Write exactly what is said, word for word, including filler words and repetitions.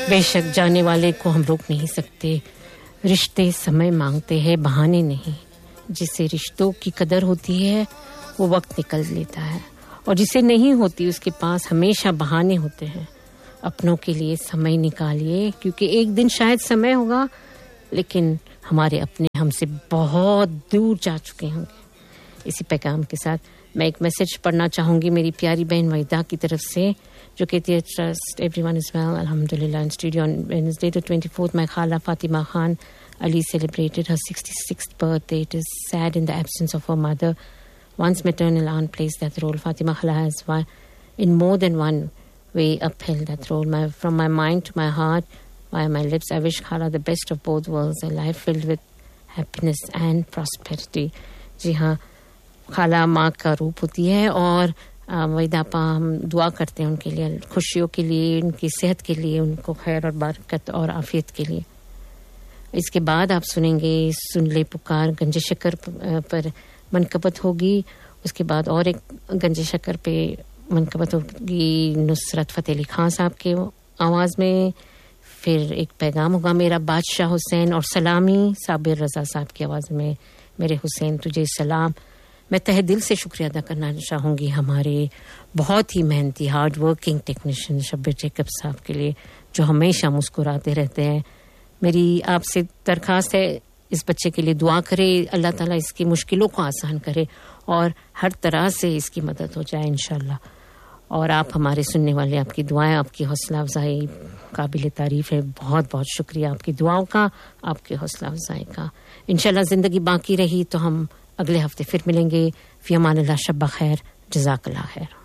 بے شک جانے والے کو ہم روک نہیں سکتے. رشتے سمے مانگتے ہیں, بہانے نہیں. جسے رشتوں کی قدر ہوتی ہے وہ وقت نکل لیتا ہے, اور جسے نہیں ہوتی اس کے پاس ہمیشہ بہانے ہوتے ہیں. اپنوں کے لیے سمے نکالیے, کیونکہ ایک دن شاید سمے ہوگا لیکن ہمارے اپنے ہم سے بہت دور جا چکے ہوں گے. اسی پیغام کے ساتھ میں ایک میسج پڑھنا چاہوں گی میری پیاری بہن وحیدہ کی طرف سے, جو کہتی ہے trust every one is well الحمدللہ. ان studio on Wednesday the twenty-fourth my خالہ Fatima Khan Ali celebrated her sixty-sixth birthday. It is sad in the absence of her mother. Once maternal aunt plays that role. Fatima Khala has one, in more than one way upheld that role. My, from my mind to my heart, via my lips, I wish Khala the best of both worlds, a life filled with happiness and prosperity. جی ہاں, خالہ ماں کا روپ ہوتی ہے, اور وحیدہ پا ہم دعا کرتے ہیں ان کے لیے, خوشیوں کے لیے, ان کی صحت کے لیے, ان کو خیر اور برکت اور عافیت کے لیے. اس کے بعد آپ سنیں گے سن لے پکار, گنج شکر پر منقبت ہوگی. اس کے بعد اور ایک گنج شکر پہ منقبت ہوگی نصرت فتح علی خان صاحب کے آواز میں. پھر ایک پیغام ہوگا میرا بادشاہ حسین, اور سلامی صابر رضا صاحب کی آواز میں میرے حسین تجھے سلام. میں تہ دل سے شکریہ ادا کرنا چاہوں گی ہمارے بہت ہی محنتی hard working technician Shabbir Jacob صاحب کے لیے, جو ہمیشہ مسکراتے رہتے ہیں. میری آپ سے درخواست ہے اس بچے کے لیے دعا کرے, اللہ تعالیٰ اس کی مشکلوں کو آسان کرے اور ہر طرح سے اس کی مدد ہو جائے انشاءاللہ. اور آپ ہمارے سننے والے, آپ کی دعائیں, آپ کی حوصلہ افزائی قابل تعریف ہے. بہت بہت شکریہ آپ کی دعاؤں کا, آپ کے حوصلہ افزائی کا. انشاءاللہ زندگی باقی رہی تو ہم اگلے ہفتے پھر ملیں گے. فی امان اللہ, شب بخیر, جزاک اللہ خیر.